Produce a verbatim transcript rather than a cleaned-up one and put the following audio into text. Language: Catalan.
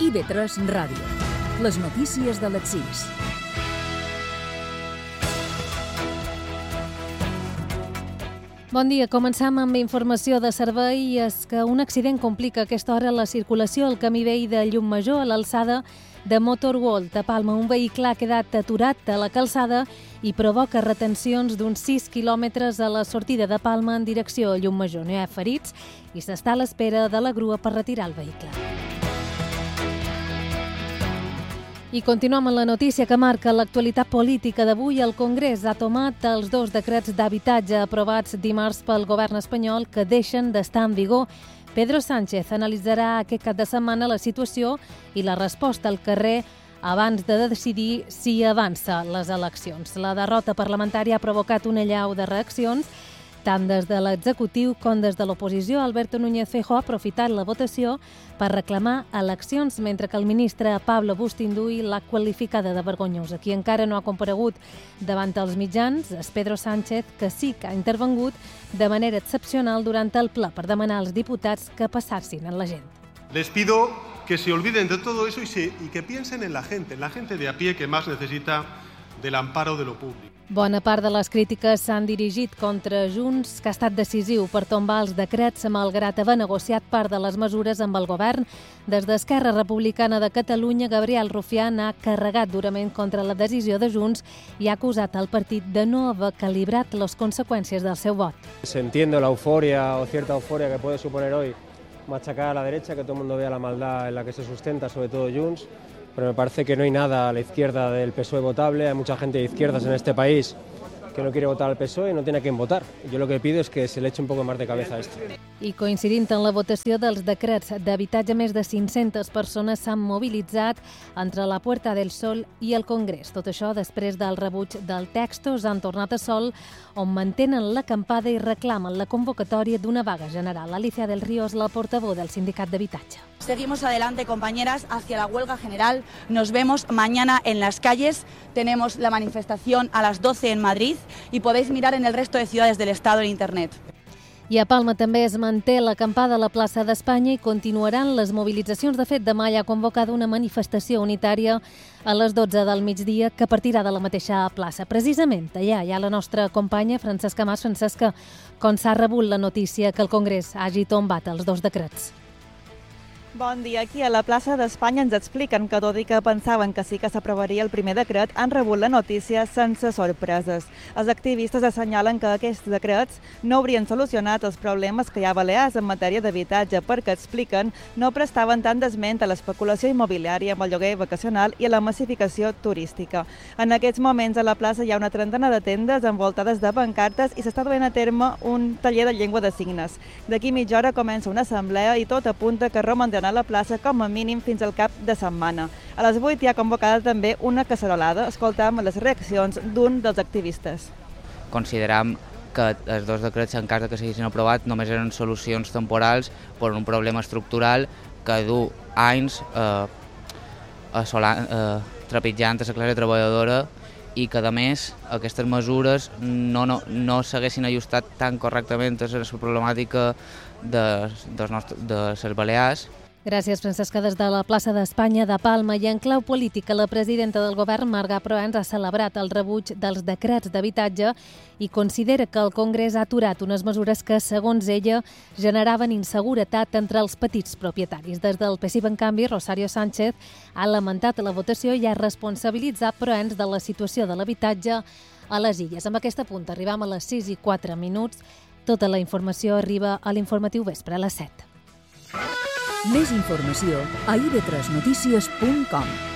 I V tres Ràdio. Les notícies de les sis. Bon dia, començam amb informació de servei i és que un accident complica a aquesta hora la circulació al camí vell de Llucmajor a l'alçada de Motor World. A Palma, un vehicle ha quedat aturat a la calçada i provoca retencions d'uns sis quilòmetres a la sortida de Palma en direcció a Llucmajor. No hi ha ferits i s'està a l'espera de la grua per retirar el vehicle. I continuem amb la notícia que marca l'actualitat política d'avui. El Congrés ha tomat els dos decrets d'habitatge aprovats dimarts pel govern espanyol que deixen d'estar en vigor. Pedro Sánchez analitzarà aquest cap de setmana la situació i la resposta al carrer abans de decidir si avança les eleccions. La derrota parlamentària ha provocat una allau de reaccions tant des de l'executiu com des de l'oposició. Alberto Núñez Feijóo ha aprofitat la votació per reclamar eleccions, mentre que el ministre Pablo Bustinduy l'ha qualificada de vergonyosa. Qui encara no ha comparegut davant els mitjans és Pedro Sánchez, que sí que ha intervengut de manera excepcional durant el ple per demanar als diputats que passassin en la gent. Les pido que se olviden de todo eso y, se, y que piensen en la gente, en la gente de a pie que más necesita del amparo de lo público. Bona part de les crítiques s'han dirigit contra Junts, que ha estat decisiu per tombar els decrets, malgrat haver negociat part de les mesures amb el govern. Des d'Esquerra Republicana de Catalunya, Gabriel Rufián ha carregat durament contra la decisió de Junts i ha acusat el partit de no haver calibrat les conseqüències del seu vot. Entiendo la euforia o cierta euforia que puede suponer hoy machacar a la derecha, que todo el mundo vea la maldad en la que se sustenta, sobre todo Junts. Pero me parece que no hay nada a la izquierda del P S O E votable. Hay mucha gente de izquierdas en este país que no quiere votar al P S O E y no tiene a quién votar. Yo lo que pido es que se le eche un poco más de cabeza a esto. I coincidint en la votació dels decrets d'habitatge, més de cinc-centes persones s'han mobilitzat entre la Puerta del Sol i el Congrés. Tot això després del rebuig del textos han tornat a Sol, on mantenen l'acampada i reclamen la convocatòria d'una vaga general. Alicia del Río és la portaveu del Sindicat d'Habitatge. Seguimos adelante, compañeras, hacia la huelga general. Nos vemos mañana en las calles. Tenemos la manifestación a las doce en Madrid y podéis mirar en el resto de ciudades del Estado en Internet. I a Palma també es manté l'acampada a la plaça d'Espanya i continuaran les mobilitzacions. De fet, demà hi ha convocada una manifestació unitària a les dotze del migdia que partirà de la mateixa plaça. Precisament allà hi ha la nostra companya Francesca Mas. Francesca, com s'ha rebut la notícia que el Congrés hagi tombat els dos decrets? Bon dia. Aquí a la plaça d'Espanya ens expliquen que, tot i que pensaven que sí que s'aprovaria el primer decret, han rebut la notícia sense sorpreses. Els activistes assenyalen que aquests decrets no haurien solucionat els problemes que hi ha a Balears en matèria d'habitatge, perquè, expliquen, no prestaven tant d'esment a l'especulació immobiliària amb el lloguer vacacional i a la massificació turística. En aquests moments a la plaça hi ha una trentena de tendes envoltades de pancartes i s'està duent a terme un taller de llengua de signes. D'aquí mitja hora comença una assemblea i tot apunta que romandrà a la plaça com a mínim fins al cap de setmana. A les vuit hi ha convocada també una cacerolada. Escoltam les reaccions d'un dels activistes. Consideram que els dos decrets, en cas que s'haguessin aprovat, només eren solucions temporals per un problema estructural que du anys eh, assolant, eh, trepitjant a la classe treballadora i que, a més, aquestes mesures no, no, no s'haguessin ajustat tan correctament a la problemàtica de, de, de les Balears. Gràcies, Francesca. Des de la plaça d'Espanya de Palma i en clau política, la presidenta del govern, Marga Proens, ha celebrat el rebuig dels decrets d'habitatge i considera que el Congrés ha aturat unes mesures que, segons ella, generaven inseguretat entre els petits propietaris. Des del P S I V, en canvi, Rosario Sánchez ha lamentat la votació i ha responsabilitzat Proens de la situació de l'habitatge a les Illes. Amb aquesta punt arribam a les sis i quatre minuts. Tota la informació arriba a l'informatiu vespre a les set. Més informació a i ve tres notícies punt com.